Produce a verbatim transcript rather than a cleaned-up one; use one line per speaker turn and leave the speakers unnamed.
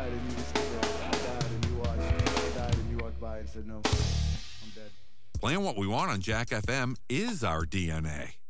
died and you were still there. I died and you watched. I died and you walked by and said, no, I'm dead.
Playing what we want on Jack F M is our D N A.